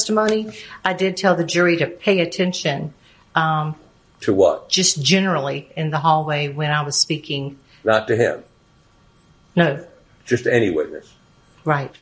testimony, I did tell the jury to pay attention. To what? Just generally in the hallway when I was speaking. Not to him? No. Just any witness? Right.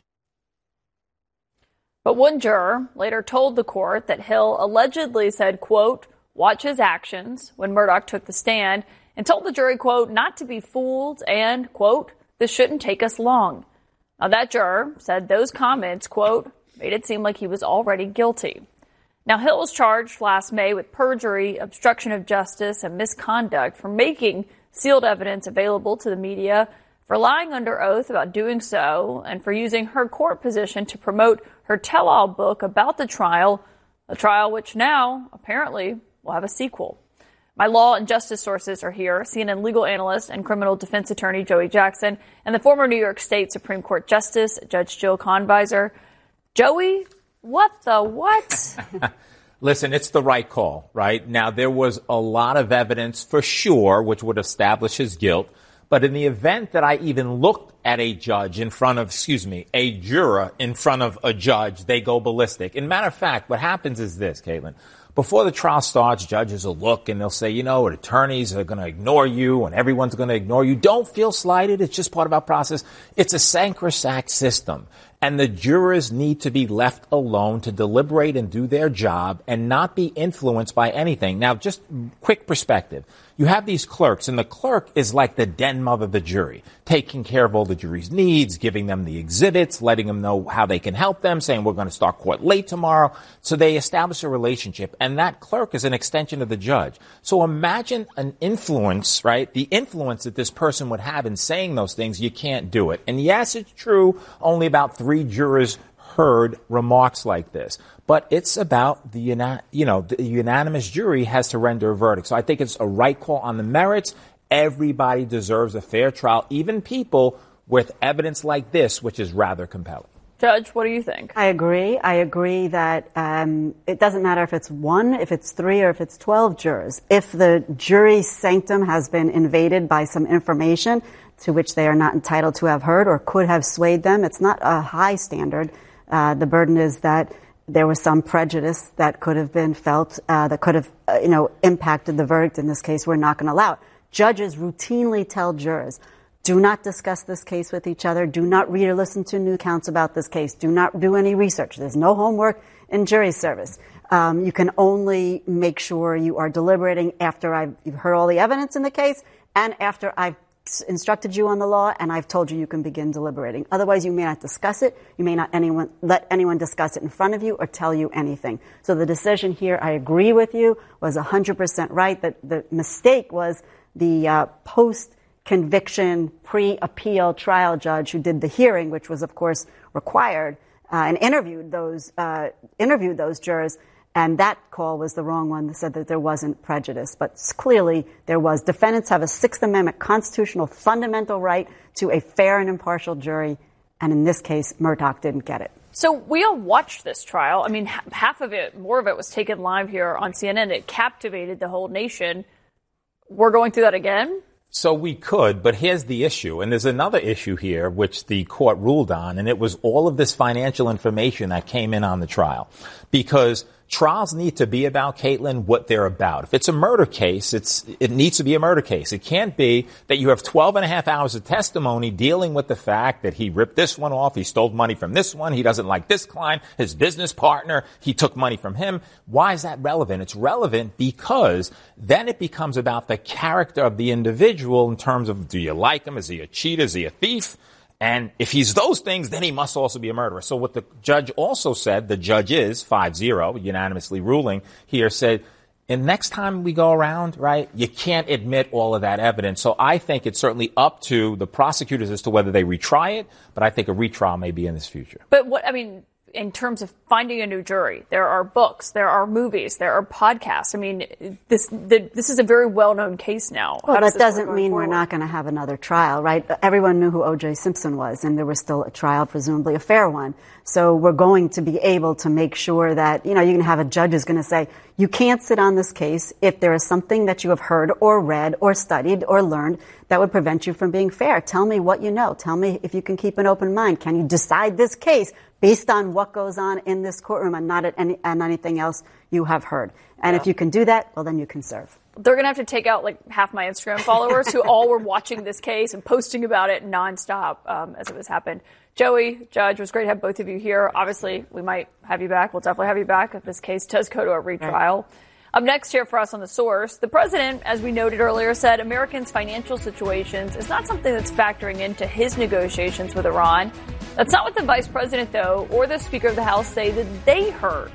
But one juror later told the court that Hill allegedly said, quote, watch his actions when Murdaugh took the stand, and told the jury, quote, not to be fooled and, quote, this shouldn't take us long. Now, that juror said those comments, quote, made it seem like he was already guilty. Now, Hill was charged last May with perjury, obstruction of justice, and misconduct for making sealed evidence available to the media, for lying under oath about doing so, and for using her court position to promote her tell-all book about the trial, a trial which now, apparently, will have a sequel. My law and justice sources are here, CNN legal analyst and criminal defense attorney Joey Jackson, and the former New York State Supreme Court Justice, Judge Jill Konviser. Joey, what the what? Listen, it's the right call, right? Now, there was a lot of evidence for sure which would establish his guilt. But in the event that I even looked at a judge in front of, a juror in front of a judge, they go ballistic. And matter of fact, what happens is this, Caitlin. Before the trial starts, judges will look and they'll say, attorneys are going to ignore you and everyone's going to ignore you. Don't feel slighted. It's just part of our process. It's a sacrosanct system. And the jurors need to be left alone to deliberate and do their job and not be influenced by anything. Now, just quick perspective. You have these clerks, and the clerk is like the den mother of the jury, taking care of all the jury's needs, giving them the exhibits, letting them know how they can help them, saying we're going to start court late tomorrow. So they establish a relationship, and that clerk is an extension of the judge. So imagine an influence, right? The influence that this person would have in saying those things, you can't do it. And yes, it's true, only about 3 jurors heard remarks like this. But it's about the unanimous jury has to render a verdict. So I think it's a right call on the merits. Everybody deserves a fair trial, even people with evidence like this, which is rather compelling. Judge, what do you think? I agree. I agree that it doesn't matter if it's 1, if it's 3, or if it's 12 jurors. If the jury's sanctum has been invaded by some information to which they are not entitled to have heard or could have swayed them, it's not a high standard. The burden is that there was some prejudice that could have been felt, that could have, impacted the verdict. In this case, we're not going to allow it. Judges routinely tell jurors, do not discuss this case with each other. Do not read or listen to new accounts about this case. Do not do any research. There's no homework in jury service. You can only make sure you are deliberating after you've heard all the evidence in the case and after I've instructed you on the law and I've told you can begin deliberating. Otherwise, you may not discuss it. You may not let anyone discuss it in front of you or tell you anything. So the decision here, I agree with you, was 100% right. That the mistake was the post-conviction, pre-appeal trial judge who did the hearing, which was, of course, required, and interviewed those jurors. And that call was the wrong one that said that there wasn't prejudice. But clearly there was. Defendants have a Sixth Amendment constitutional fundamental right to a fair and impartial jury. And in this case, Murdaugh didn't get it. So we all watched this trial. I mean, half of it, more of it was taken live here on CNN. It captivated the whole nation. We're going through that again? So we could, but here's the issue. And there's another issue here which the court ruled on, and it was all of this financial information that came in on the trial. Because trials need to be about, Caitlin, what they're about. If it's a murder case, it needs to be a murder case. It can't be that you have 12 and a half hours of testimony dealing with the fact that he ripped this one off, he stole money from this one, he doesn't like this client, his business partner, he took money from him. Why is that relevant? It's relevant because then it becomes about the character of the individual in terms of, do you like him? Is he a cheater? Is he a thief? And if he's those things, then he must also be a murderer. So what the judge also said, the judge is 5-0, unanimously ruling here, said, and next time we go around, right, you can't admit all of that evidence. So I think it's certainly up to the prosecutors as to whether they retry it, but I think a retrial may be in this future. But in terms of finding a new jury, there are books, there are movies, there are podcasts. I mean, this is a very well-known case now. Well, that doesn't mean we're not going to have another trial, right? Everyone knew who O.J. Simpson was, and there was still a trial, presumably a fair one. So we're going to be able to make sure that, you can have a judge who's going to say, You can't sit on this case if there is something that you have heard or read or studied or learned that would prevent you from being fair. Tell me what you know. Tell me if you can keep an open mind. Can you decide this case based on what goes on in this courtroom and not on anything else you have heard? And if you can do that, well, then you can serve. They're going to have to take out like half my Instagram followers who all were watching this case and posting about it nonstop as it was happened. Joey, Judge, it was great to have both of you here. Obviously, we might have you back. We'll definitely have you back if this case does go to a retrial. Right. Up next here for us on The Source, the president, as we noted earlier, said Americans' financial situations is not something that's factoring into his negotiations with Iran. That's not what the vice president, though, or the Speaker of the House say that they heard.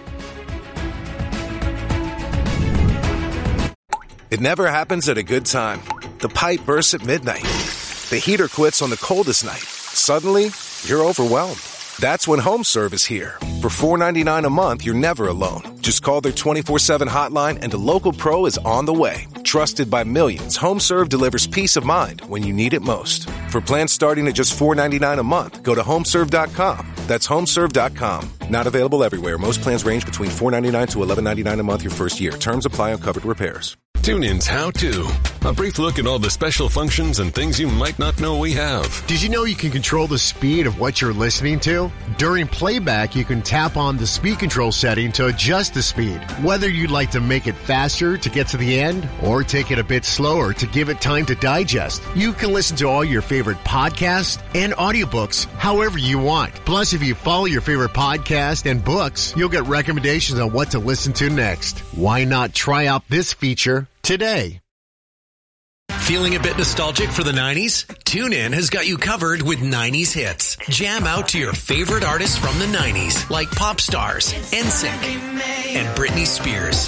It never happens at a good time. The pipe bursts at midnight. The heater quits on the coldest night. Suddenly, you're overwhelmed. That's when HomeServe is here. For $4.99 a month, you're never alone. Just call their 24/7 hotline and a local pro is on the way. Trusted by millions, HomeServe delivers peace of mind when you need it most. For plans starting at just $4.99 a month, go to HomeServe.com. That's HomeServe.com. Not available everywhere. Most plans range between $4.99 to $11.99 a month your first year. Terms apply on covered repairs. TuneIn's How To. A brief look at all the special functions and things you might not know we have. Did you know you can control the speed of what you're listening to? During playback, you can tap on the speed control setting to adjust the speed. Whether you'd like to make it faster to get to the end or take it a bit slower to give it time to digest, you can listen to all your favorite podcasts and audiobooks however you want. Plus, if you follow your favorite podcast and books, you'll get recommendations on what to listen to next. Why not try out this feature today? Feeling a bit nostalgic for the 90s? TuneIn has got you covered with 90s hits. Jam out to your favorite artists from the 90s, like pop stars, NSYNC, and Britney Spears.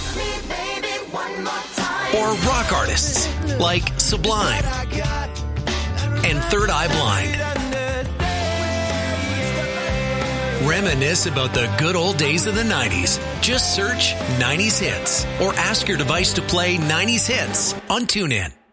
Or rock artists, like Sublime and Third Eye Blind. Reminisce about the good old days of the 90s. Just search 90s Hits or ask your device to play 90s Hits on TuneIn.